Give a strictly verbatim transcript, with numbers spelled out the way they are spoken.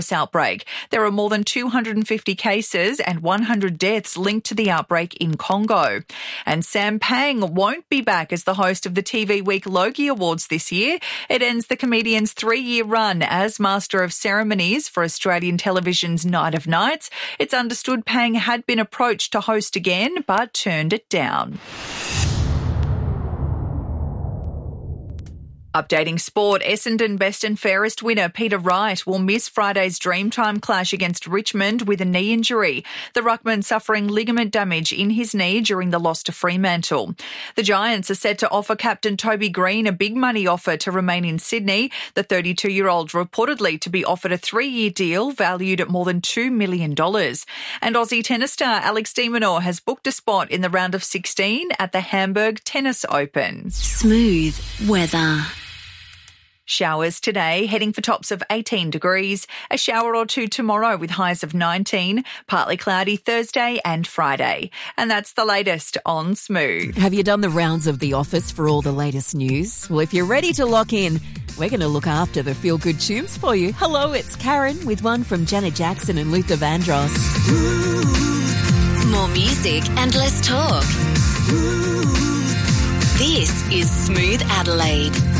outbreak. There are more than two hundred fifty cases and one hundred deaths linked to the outbreak in Congo. And Sam Pang won't be back as the host of the T V Week Logie Awards this year. It ends the comedian's three-year run as Master of Ceremonies for Australian television's Night of Nights. It's understood Pang had been approached to host again, but turned it down. Updating sport, Essendon Best and Fairest winner Peter Wright will miss Friday's Dreamtime clash against Richmond with a knee injury. The ruckman suffering ligament damage in his knee during the loss to Fremantle. The Giants are set to offer captain Toby Green a big money offer to remain in Sydney. The thirty-two-year-old reportedly to be offered a three-year deal valued at more than two million dollars. And Aussie tennis star Alex de Minaur has booked a spot in the round of sixteen at the Hamburg Tennis Open. Smooth weather. Showers today, heading for tops of eighteen degrees. A shower or two tomorrow with highs of nineteen. Partly cloudy Thursday and Friday. And that's the latest on Smooth. Have you done the rounds of the office for all the latest news? Well, if you're ready to lock in, we're going to look after the feel-good tunes for you. Hello, it's Karen with one from Janet Jackson and Luther Vandross. More music and less talk. This is Smooth Adelaide.